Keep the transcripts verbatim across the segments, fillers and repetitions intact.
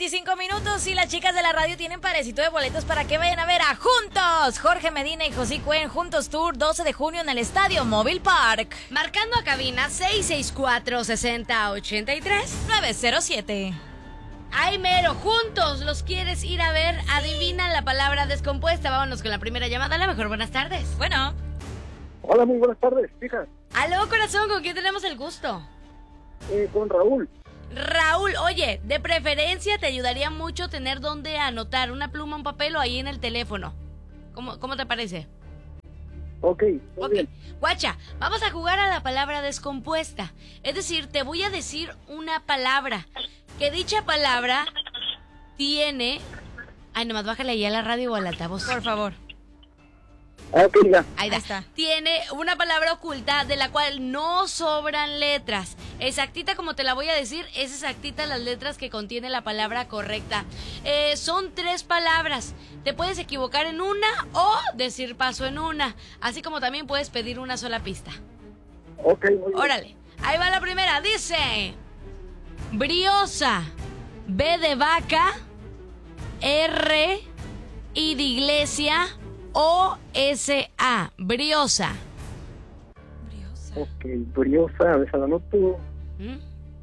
veinticinco minutos y las chicas de la radio tienen parecito de boletos para que vayan a ver a Juntos. Jorge Medina y José Cuen, Juntos Tour, doce de junio en el Estadio Móvil Park. Marcando a cabina seis seis cuatro, seis cero ocho tres. nueve cero siete. Ay, mero, Juntos, ¿los quieres ir a ver? Adivina la palabra descompuesta. Vámonos con la primera llamada. A lo mejor, buenas tardes. Bueno. Hola, muy buenas tardes, chicas. Aló, corazón, ¿con quién tenemos el gusto? Eh, con Raúl. Raúl, oye, de preferencia te ayudaría mucho tener donde anotar una pluma, un papel o ahí en el teléfono. ¿Cómo, cómo te parece? Ok, muy Ok, bien. guacha, vamos a jugar a la palabra descompuesta. Es decir, te voy a decir una palabra, que dicha palabra tiene... Ay, nomás bájale ahí a la radio o al altavoz. Por favor. Ah, ok, ya. Ahí, Ahí está. Tiene una palabra oculta de la cual no sobran letras. Exactita como te la voy a decir, es exactita las letras que contiene la palabra correcta. Eh, son tres palabras. Te puedes equivocar en una o decir paso en una. Así como también puedes pedir una sola pista. Ok, muy bien. Órale, ahí va la primera. Dice: briosa, B de vaca, R, I de iglesia, O, S, A. Briosa. Briosa. Ok, briosa, a ver, la anoto. ¿Mm?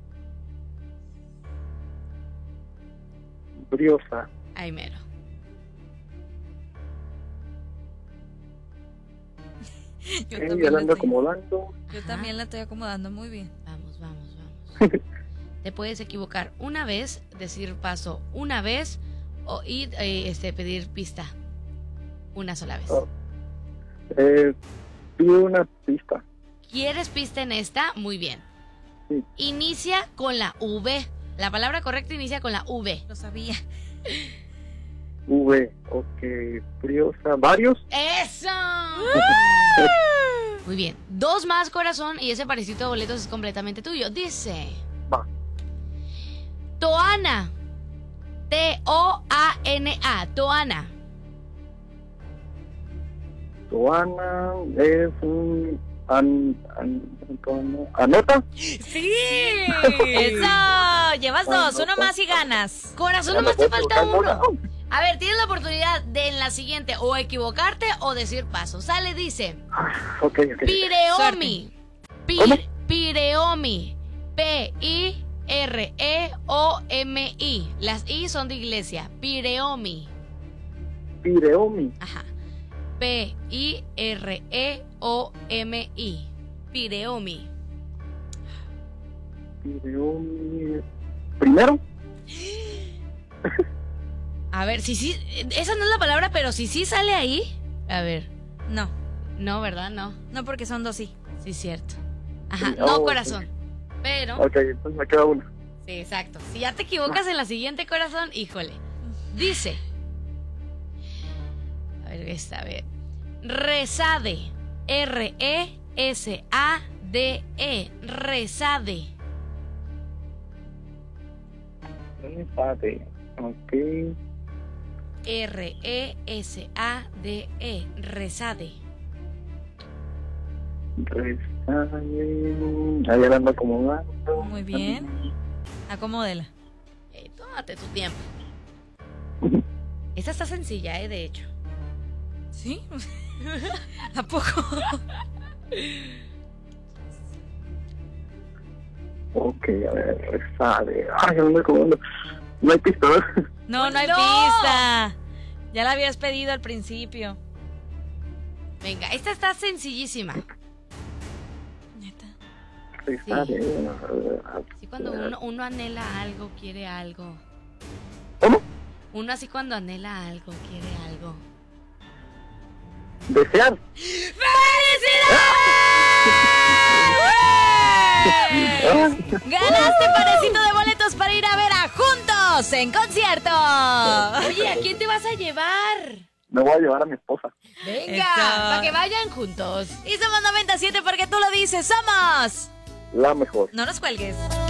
Briosa. Ahí mero. Yo Ok, también ya la la ando estoy- acomodando. Yo Ajá. también la estoy acomodando muy bien. Vamos, vamos, vamos. Te puedes equivocar una vez, decir paso una vez o y eh, este, pedir pista una sola vez. Oh. Eh, pido una pista. ¿Quieres pista en esta? Muy bien. Sí. Inicia con la V. La palabra correcta inicia con la V. Lo sabía. V, ok, briosa. ¿Varios? ¡Eso! Muy bien. Dos más, corazón, y ese parecito de boletos es completamente tuyo. Dice: Va. Toana. T O A N A. Toana. Toana es un... An, an, an- ¿Anota? ¡Sí! ¡Eso! Llevas dos, uno más y ganas. Corazón, nomás te falta uno. A ver, tienes la oportunidad de en la siguiente o equivocarte o decir paso. Sale, dice: Ok, ok. Pireomi. Pi- ¿Cómo? Pireomi. P I R E O M I. Las I son de iglesia. Pireomi. Pireomi. Ajá. P I R E O M I. Pireomi. Pireomi. ¿Primero? A ver, si sí, esa no es la palabra, pero si sí sale ahí. A ver, No, no, ¿verdad? No. no porque son dos sí. Sí, cierto. Ajá, Sí, no, oh, corazón. Pero, Ok, entonces me queda una. sí, exacto. Si ya te equivocas en la siguiente, corazón, híjole. Dice: a ver, esta, a ver. Resade. R E S A D E. Resade. Empate. Ok. R E S A D E. Resade. Resale. Ahí la ando acomodando. Muy bien. Acomódela. Eh, tómate tu tiempo. Esta está sencilla, eh, de hecho. ¿Sí? ¿A poco? Ok, a ver, resale. Ay, ya me ando acomodando. No hay pista, ¿verdad? No, no hay ¡No! pista. Ya la habías pedido al principio. Venga, esta está sencillísima. Neta. Resale. Así cuando uno, uno anhela algo, quiere algo. ¿Cómo? Uno así cuando anhela algo, quiere algo. Desear. ¡Ganaste parecito de boletos para ir a ver a Juntos en concierto! Oye, ¿a quién te vas a llevar? Me voy a llevar a mi esposa. Venga, Eso. para que vayan juntos. Y somos noventa y siete porque tú lo dices, somos. La mejor. No nos cuelgues.